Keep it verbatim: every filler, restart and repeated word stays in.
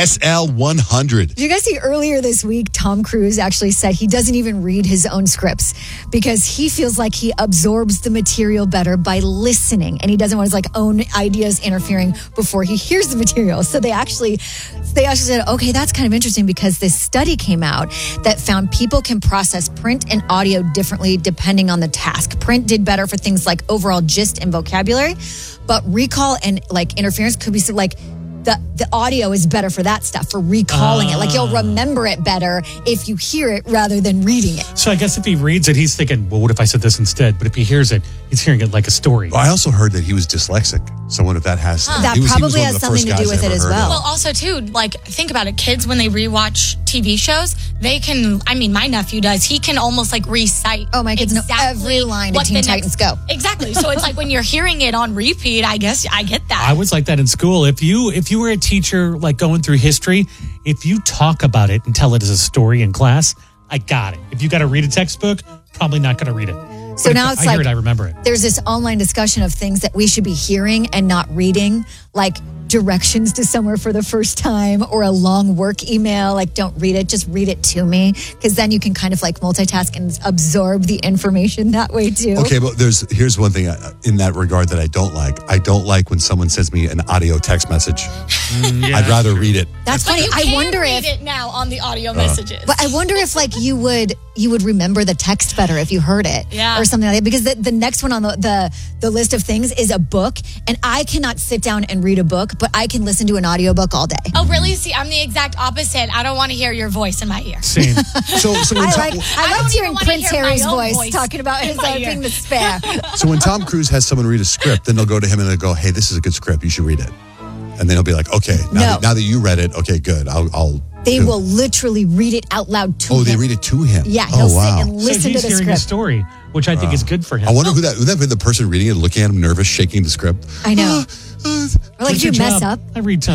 S L one hundred. Did you guys see earlier this week, Tom Cruise actually said he doesn't even read his own scripts because he feels like he absorbs the material better by listening, and he doesn't want his like own ideas interfering before he hears the material. So they actually, they actually said, okay, that's kind of interesting because this study came out that found people can process print and audio differently depending on the task. Print did better for things like overall gist and vocabulary, but recall and like interference could be so like the the audio is better for that stuff, for recalling uh, it. Like you'll remember it better if you hear it rather than reading it. So I guess if he reads it, he's thinking, well, what if I said this instead? But if he hears it, he's hearing it like a story. Well, I also heard that he was dyslexic. So what if that has... Huh. That he was, probably he was has something to do with it as well. Well, also, too, like, think about it. Kids, when they rewatch T V shows, they can, I mean, my nephew does, he can almost, like, recite Oh, my kids exactly know every line of Teen Titans Go. Exactly. So it's like when you're hearing it on repeat, I guess I get that. I was like that in school. If you if you were a teacher, like, going through history, if you talk about it and tell it as a story in class, I got it. If you got to read a textbook, probably not going to read it. So but now if it's I like, hear it, I remember it. There's this online discussion of things that we should be hearing and not reading, like directions to somewhere for the first time or a long work email. Like, don't read it, just read it to me. Because then you can kind of like multitask and absorb the information that way too. Okay, but there's here's one thing in that regard that I don't like. I don't like when someone sends me an audio text message. Mm, yeah, I'd rather true. read it. That's but funny. you I can wonder read if it now on the audio messages. But I wonder if like you would you would remember the text better if you heard it. Yeah. Or something like that. Because the, the next one on the, the the list of things is a book. And I cannot sit down and read a book, but I can listen to an audiobook all day. Oh, really? See, I'm the exact opposite. I don't want to hear your voice in my ear. Same. So, so when I Tom, like I I don't loved even hearing wanna Prince hear my Harry's own voice, voice talking about in his my own ear. being the spare. so when Tom Cruise has someone read a script, then they'll go to him and they'll go, "Hey, this is a good script. You should read it." And then he'll be like, "Okay, now, No. that, now that you read it, okay, good. I'll." I'll They will literally read it out loud to Oh, him. they read it to him. Yeah, he'll oh, wow. sit and listen so he's to the hearing a script. story, which I think is good for him. I wonder who that would that be the person reading it, looking at him nervous, shaking the script. I know. Uh, uh, Or like, What's do you your mess job? up? I read time.